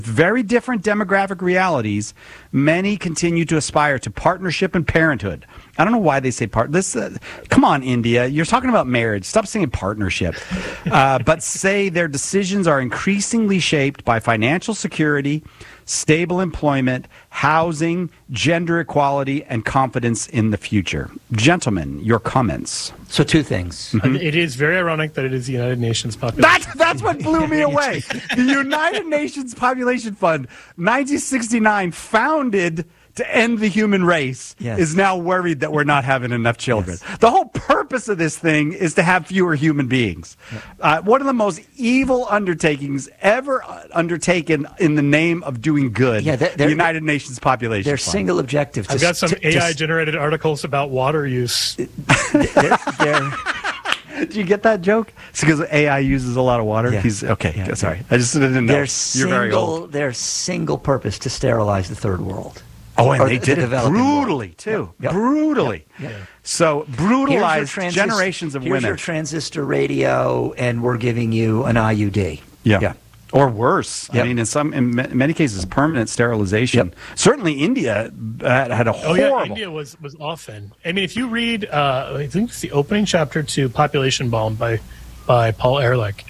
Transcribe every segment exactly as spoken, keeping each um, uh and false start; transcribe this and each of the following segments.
very different demographic realities, many continue to aspire to partnership and parenthood. I don't know why they say part. This, uh, come on, India, you're talking about marriage. Stop saying partnership. Uh, but say their decisions are increasingly shaped by financial security, stable employment, housing, gender equality, and confidence in the future. Gentlemen, your comments. So two things. Mm-hmm. It is very ironic that it is the United Nations population. That's, that's what blew me away. The United Nations Population Fund, nineteen sixty-nine, founded to end the human race, yes. is now worried that we're not having enough children. Yes. The whole purpose of this thing is to have fewer human beings. Yeah. Uh, one of the most evil undertakings ever undertaken in the name of doing good, yeah, they're, the United Nations Population Their Fund. single objective. To, I've got some to, A I-generated articles about water use. They're, they're, Did you get that joke? It's because A I uses a lot of water. Yeah. He's okay. Yeah. Sorry, I just didn't know. Their You're single, very old. Their single purpose to sterilize the third world. Oh, and or they the, did the it brutally, world. too. Yep. Brutally. Yep. Yep. So, brutalized transist- generations of here's women. Here's your transistor radio, and we're giving you an I U D. Yeah. yeah. Or worse. Yep. I mean, in some, in many cases, permanent sterilization. Yep. Certainly, India had, had a horrible. Oh yeah, India was was often. I mean, if you read, uh, I think it's the opening chapter to Population Bomb by by Paul Ehrlich,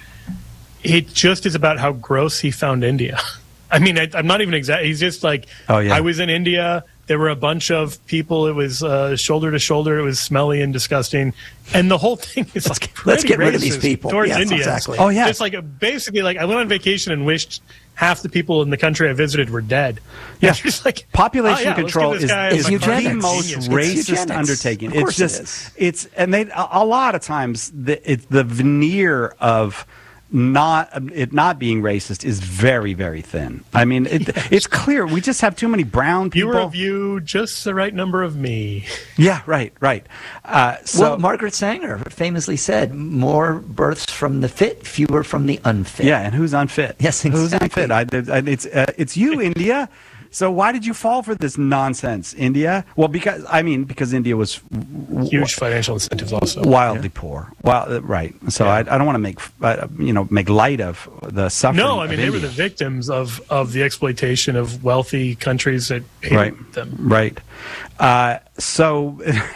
it just is about how gross he found India. I mean, I, I'm not even exact. He's just like, oh, yeah. I was in India. There were a bunch of people. It was uh, shoulder to shoulder. It was smelly and disgusting. And the whole thing is let's, like let's get rid racist of these people towards yes, Indians. Exactly. Oh yeah. It's like a, basically like I went on vacation and wished half the people in the country I visited were dead. Yeah. Just like, population oh, yeah, control is, is the most It's racist eugenics. undertaking. Of course it's just it is. it's and they a, a lot of times the it, the veneer of not it not being racist is very, very thin. I mean, it, it's clear we just have too many brown people. Fewer of you, just the right number of me. Yeah, right, right. Uh, so, well, Margaret Sanger famously said, "More births from the fit, fewer from the unfit." Yeah, and who's unfit? Yes, exactly. Who's unfit? I, I, it's uh, it's you, India. So why did you fall for this nonsense, India? Well, because I mean, because India was w- huge financial incentives, also wildly yeah. poor. Well, right. So yeah. I, I don't want to make uh, you know make light of the suffering. No, I mean of they India. were the victims of, of the exploitation of wealthy countries that hated right. them. Right. Uh, so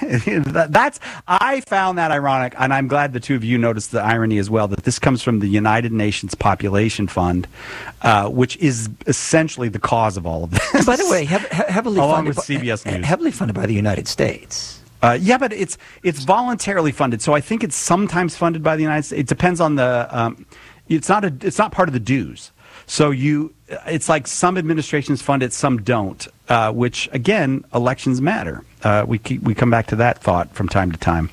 that's I found that ironic, and I'm glad the two of you noticed the irony as well. That this comes from the United Nations Population Fund, uh, which is essentially the cause of all of this. By the way, hev- heavily along funded with C B S by, News, heavily funded by the United States. Uh, yeah, but it's it's voluntarily funded, so I think it's sometimes funded by the United States. It depends on the. Um, it's not a. It's not part of the dues. So you, it's like some administrations fund it, some don't. Uh, which again, elections matter. Uh, we keep, we come back to that thought from time to time.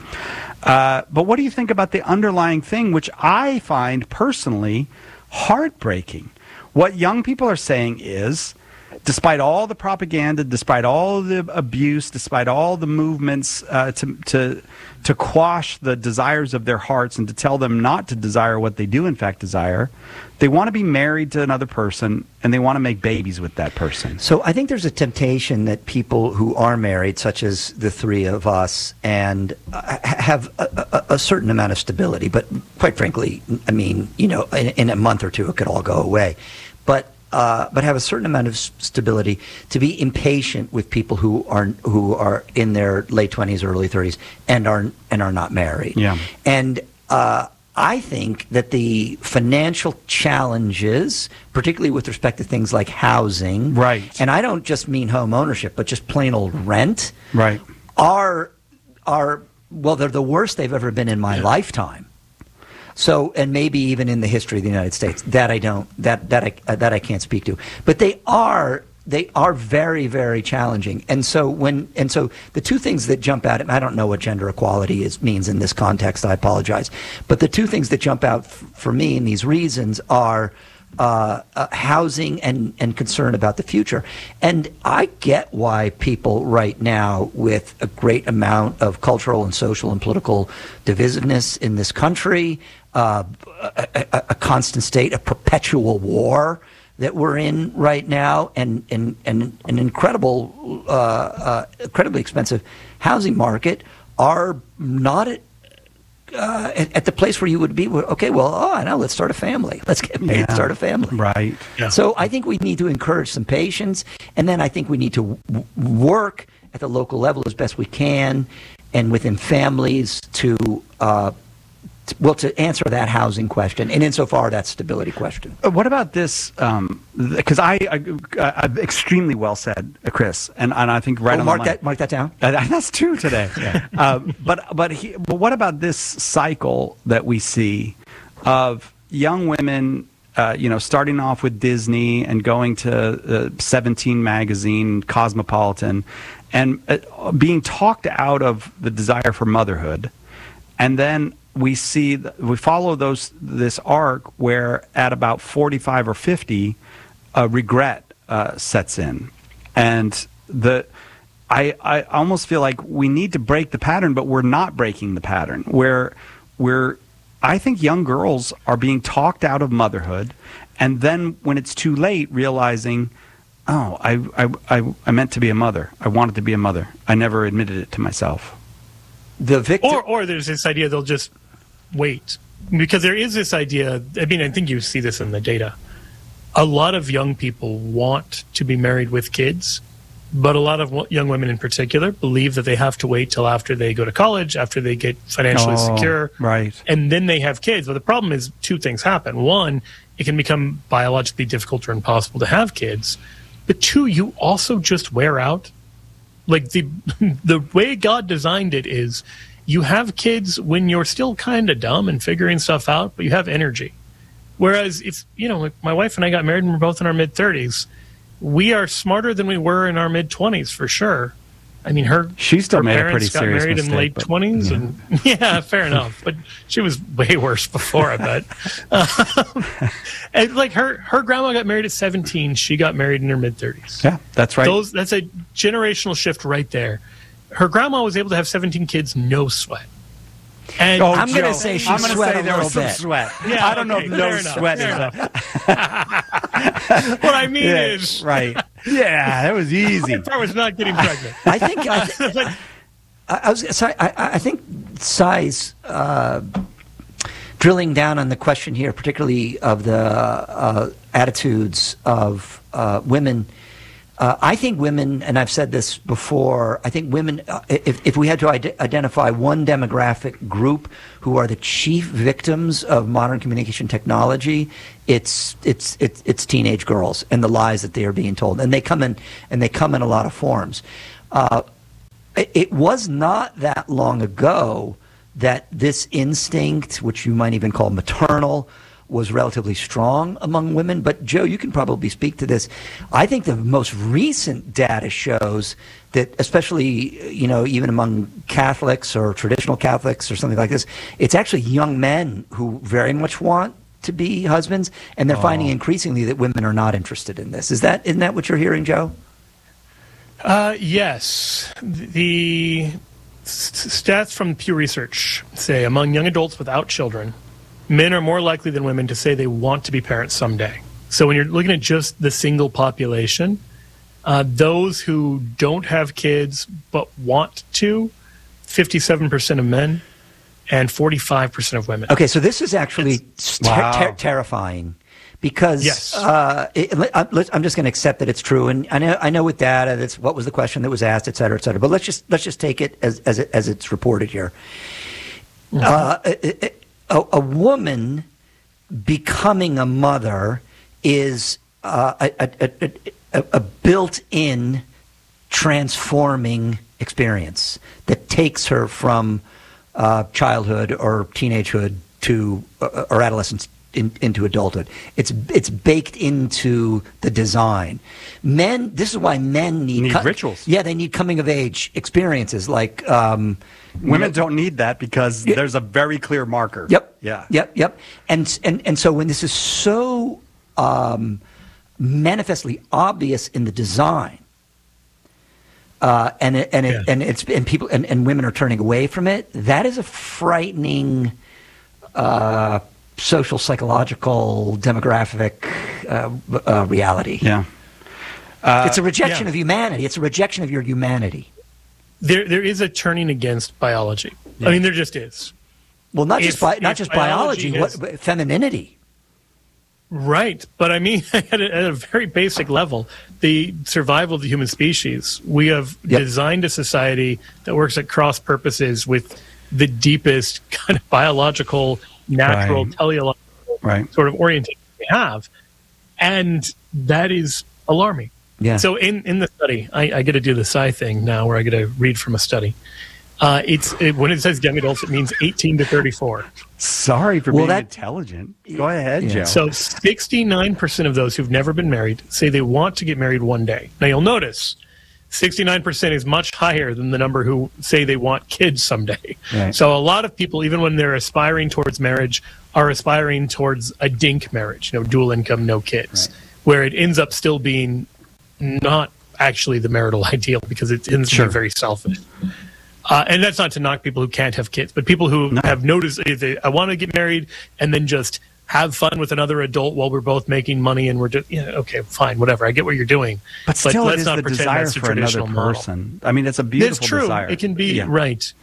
Uh, but what do you think about the underlying thing, which I find personally heartbreaking? What young people are saying is, despite all the propaganda, despite all the abuse, despite all the movements uh, to to to quash the desires of their hearts and to tell them not to desire what they do in fact desire, they want to be married to another person and they want to make babies with that person. So I think there's a temptation that people who are married, such as the three of us, and uh, have a, a, a certain amount of stability, but quite frankly, I mean, you know, in, in a month or two it could all go away. But Uh, but have a certain amount of stability, to be impatient with people who are who are in their late twenties, early thirties, and are and are not married. Yeah. And uh, I think that the financial challenges, particularly with respect to things like housing, right, and I don't just mean home ownership, but just plain old rent, right, are are well, they're the worst they've ever been in my yeah. lifetime. So, and maybe even in the history of the United States, that I don't, that that I uh, that I can't speak to. But they are they are very very challenging. And so when and so the two things that jump out, I don't know what gender equality is means in this context. I apologize. But the two things that jump out f- for me in these reasons are uh, uh, housing and and concern about the future. And I get why people right now, with a great amount of cultural and social and political divisiveness in this country. Uh, a, a, a constant state of perpetual war that we're in right now, and, and, and an incredible, uh, uh, incredibly expensive housing market, are not uh, at, at the place where you would be. Okay, well, oh, I know. Let's start a family. Let's get paid Yeah. to start a family. Right. Yeah. So I think we need to encourage some patience, and then I think we need to w- work at the local level as best we can, and within families to. Uh, Well, to answer that housing question, and insofar that stability question. Uh, What about this? Because I, I, I, extremely well said, uh, Chris, and, and I think right Oh, on mark the money. that. Mark that down. Uh, that's true today. uh, but but he, but what about this cycle that we see of young women, uh, you know, starting off with Disney and going to uh, Seventeen magazine, Cosmopolitan, and uh, being talked out of the desire for motherhood, and then we see we follow those this arc where at about forty-five or fifty, uh, regret uh, sets in, and the I I almost feel like we need to break the pattern, but we're not breaking the pattern. Where we're I think young girls are being talked out of motherhood, and then when it's too late, realizing, oh, I I I, I meant to be a mother. I wanted to be a mother. I never admitted it to myself. The victim. Or, or there's this idea they'll just wait. Because there is this idea, I mean, I think you see this in the data. A lot of young people want to be married with kids, but a lot of wo- young women in particular believe that they have to wait till after they go to college, after they get financially Oh, secure, right. and then they have kids. But the problem is two things happen. One, it can become biologically difficult or impossible to have kids. But two, you also just wear out. Like the the way God designed it is you have kids when you're still kind of dumb and figuring stuff out, but you have energy. Whereas if, you know, like my wife and I got married and we're both in our mid-thirties, we are smarter than we were in our mid-twenties for sure. I mean, her She still her made a parents pretty got serious married mistake, in late but- twenties, yeah. and yeah, fair enough. But she was way worse before, I bet. Um, and like her, her grandma got married at seventeen. She got married in her mid-thirties. Yeah, that's right. Those that's a generational shift right there. Her grandma was able to have seventeen kids, no sweat. And Oh, I'm Joe, gonna say she I'm gonna sweat say a there was little some bit. sweat. Yeah, I don't know okay, if no fair enough, sweat fair is a, what I mean yeah, is, right. Yeah, that was easy. I was not getting pregnant. I think. I, th- I, I was. Sorry, I, I think Sai's uh, drilling down on the question here, particularly of the uh, attitudes of uh, women. Uh, I think women, and I've said this before, I think women, uh, if, if we had to ide- identify one demographic group who are the chief victims of modern communication technology, it's it's it's, it's teenage girls and the lies that they are being told, and they come in and they come in a lot of forms. Uh, it, it was not that long ago that this instinct, which you might even call maternal, was relatively strong among women. But Joe, you can probably speak to this. I think the most recent data shows that, especially, you know, even among Catholics or traditional Catholics or something like this, it's actually young men who very much want to be husbands, and they're finding increasingly that women are not interested in this. Is that isn't that what you're hearing, Joe? Uh, yes. The s- stats from Pew Research say among young adults without children, men are more likely than women to say they want to be parents someday. So when you're looking at just the single population, uh, those who don't have kids but want to, fifty-seven percent of men and forty-five percent of women. Okay, so this is actually ter- Wow. ter- terrifying because Yes. uh, it, I'm let's- I'm just going to accept that it's true, and I know I know with data that's what was the question that was asked, et cetera, et cetera. But let's just let's just take it as as, it, as it's reported here. Uh, it, it, a, a woman becoming a mother is uh, a, a, a, a, a built-in transforming experience that takes her from uh, childhood or teenagehood to uh, or adolescence in, into adulthood. It's it's baked into the design. Men. This is why men need, Need rituals. Yeah, they need coming of age experiences like. Um, Women don't need that because Yeah. there's a very clear marker. Yep. Yeah. Yep. Yep. And and and so when this is so um, manifestly obvious in the design, uh, and it, and it, Yeah. and it's and people and, and women are turning away from it, that is a frightening uh, social, psychological, demographic uh, uh, reality. Yeah. It's a rejection yeah. of humanity. It's a rejection of your humanity. There, there is a turning against biology. I mean, there just is. Well, not just If- bi- not if just biology, biology what, is- but femininity. Right. But I mean, at a, at a very basic level, the survival of the human species, we have Yep. designed a society that works at cross purposes with the deepest kind of biological, natural, Right. teleological Right. sort of orientation we have. And that is alarming. Yeah. So in, in the study, I, I get to do the sci thing now where I get to read from a study. Uh, it's it, when it says young adults, it means eighteen to thirty-four. Sorry for Well, being that- intelligent. Go ahead, Yeah. Joe. So sixty-nine percent of those who've never been married say they want to get married one day. Now you'll notice sixty-nine percent is much higher than the number who say they want kids someday. Right. So a lot of people, even when they're aspiring towards marriage, are aspiring towards a dink marriage, you know, dual income, no kids, Right. where it ends up still being not actually the marital ideal because it ends Sure. to be very selfish. Uh, and that's not to knock people who can't have kids, but people who No. have noticed if they, I want to get married and then just have fun with another adult while we're both making money and we're just, yeah, okay, fine, whatever. I get what you're doing. but still, let's it is not the pretend desire that's the for another traditional model. person. I mean, it's a beautiful It's true. desire. It can be, Yeah. right.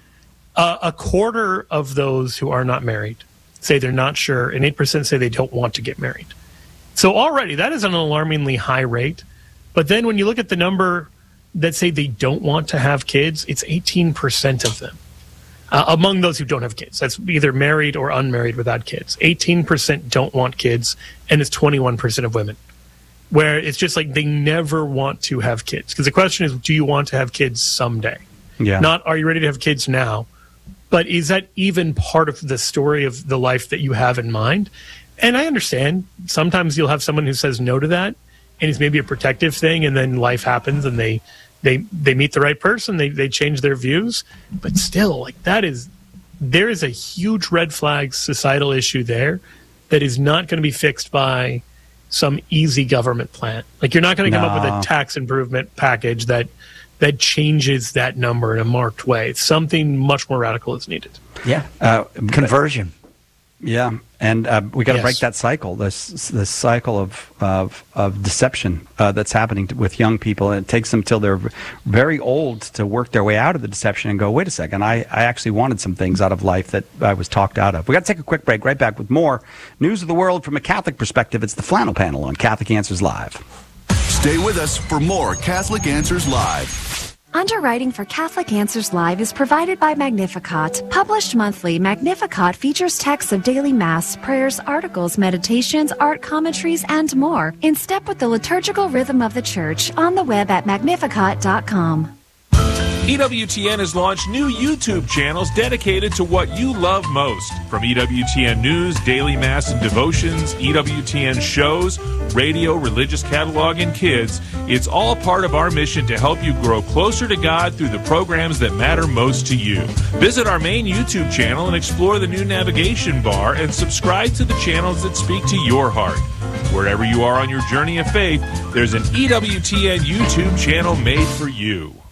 Uh, a quarter of those who are not married say they're not sure, and eight percent say they don't want to get married. So already that is an alarmingly high rate. But then when you look at the number that say they don't want to have kids, it's eighteen percent of them. Uh, among those who don't have kids, that's either married or unmarried without kids. eighteen percent don't want kids, and it's twenty-one percent of women. Where it's just like they never want to have kids. Because the question is, do you want to have kids someday? Yeah. Not, are you ready to have kids now? But is that even part of the story of the life that you have in mind? And I understand sometimes you'll have someone who says no to that, and it's maybe a protective thing, and then life happens and they they they meet the right person, they they change their views. But still, like that is there is a huge red flag societal issue there that is not going to be fixed by some easy government plan. Like you're not going to come up with No. a tax improvement package that that changes that number in a marked way. Something much more radical is needed. Yeah. Uh, Conversion. Yeah, and uh, we got to Yes. break that cycle. This this cycle of of, of deception uh, that's happening to, with young people, and it takes them till they're very old to work their way out of the deception and go, wait a second, I, I actually wanted some things out of life that I was talked out of. We got to take a quick break. Right back with more news of the world from a Catholic perspective. It's the Flannel Panel on Catholic Answers Live. Stay with us for more Catholic Answers Live. Underwriting for Catholic Answers Live is provided by Magnificat. Published monthly, Magnificat features texts of daily Mass, prayers, articles, meditations, art commentaries, and more, in step with the liturgical rhythm of the Church, on the web at magnificat dot com. E W T N has launched new YouTube channels dedicated to what you love most. From E W T N News, Daily Mass and Devotions, E W T N shows, radio, religious catalog, and kids, it's all part of our mission to help you grow closer to God through the programs that matter most to you. Visit our main YouTube channel and explore the new navigation bar and subscribe to the channels that speak to your heart. Wherever you are on your journey of faith, there's an E W T N YouTube channel made for you.